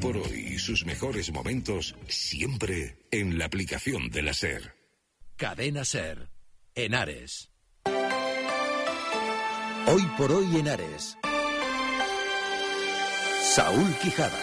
por hoy y sus mejores momentos siempre en la aplicación de la SER. Cadena SER, Henares. Hoy por hoy Henares. Saúl Quijada.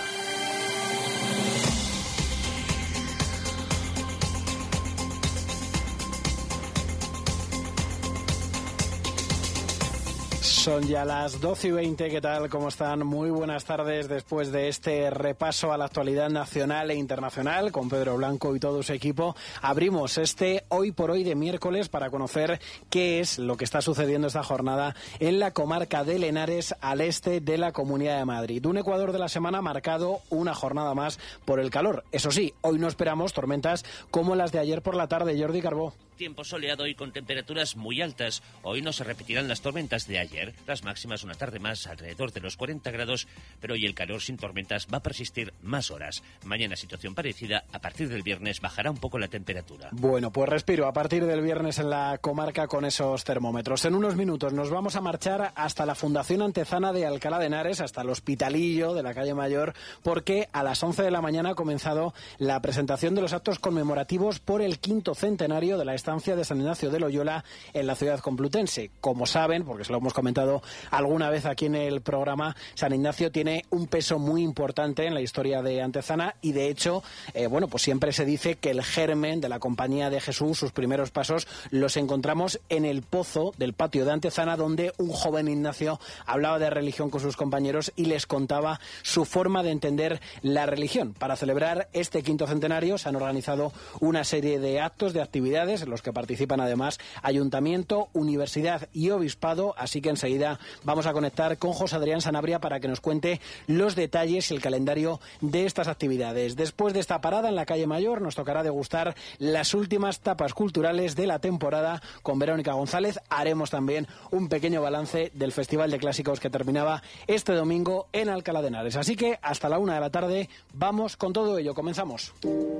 Son ya las 12:20, ¿qué tal? ¿Cómo están? Muy buenas tardes después de este repaso a la actualidad nacional e internacional con Pedro Blanco y todo su equipo. Abrimos este Hoy por Hoy de miércoles para conocer qué es lo que está sucediendo esta jornada en la comarca de Henares, al este de la Comunidad de Madrid. Un Ecuador de la semana marcado una jornada más por el calor. Eso sí, hoy no esperamos tormentas como las de ayer por la tarde. Jordi Carbó. Tiempo soleado y con temperaturas muy altas. Hoy no se repetirán las tormentas de ayer. Las máximas una tarde más alrededor de los 40 grados, pero hoy el calor sin tormentas va a persistir más horas. Mañana situación parecida. A partir del viernes bajará un poco la temperatura. Bueno, pues respiro a partir del viernes en la comarca con esos termómetros. En unos minutos nos vamos a marchar hasta la Fundación Antezana de Alcalá de Henares, hasta el Hospitalillo de la calle Mayor, porque a las 11 de la mañana ha comenzado la presentación de los actos conmemorativos por el 5º centenario de la estancia de San Ignacio de Loyola en la ciudad complutense. Como saben, porque se lo hemos comentado alguna vez aquí en el programa, San Ignacio tiene un peso muy importante en la historia de Antezana y de hecho, pues siempre se dice que el germen de la Compañía de Jesús, sus primeros pasos, los encontramos en el pozo del patio de Antezana, donde un joven Ignacio hablaba de religión con sus compañeros y les contaba su forma de entender la religión. Para celebrar este 5º centenario se han organizado una serie de actos, de actividades en los que participan además Ayuntamiento, Universidad y Obispado, así que enseguida vamos a conectar con José Adrián Sanabria para que nos cuente los detalles y el calendario de estas actividades. Después de esta parada en la calle Mayor nos tocará degustar las últimas tapas culturales de la temporada con Verónica González. Haremos también un pequeño balance del Festival de Clásicos que terminaba este domingo en Alcalá de Henares. Así que hasta la 1 de la tarde vamos con todo ello. Comenzamos.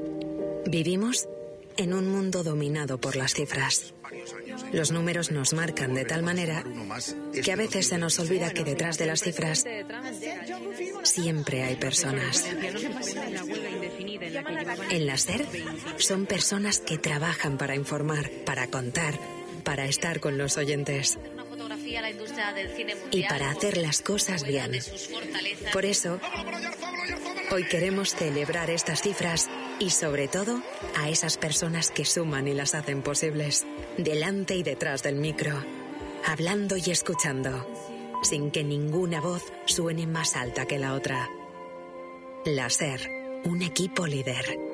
Vivimos en un mundo dominado por las cifras. Los números nos marcan de tal manera que a veces se nos olvida que detrás de las cifras siempre hay personas. En la SER son personas que trabajan para informar, para contar, para estar con los oyentes y para hacer las cosas bien. Por eso, hoy queremos celebrar estas cifras y sobre todo a esas personas que suman y las hacen posibles, delante y detrás del micro, hablando y escuchando, sin que ninguna voz suene más alta que la otra. La SER, un equipo líder.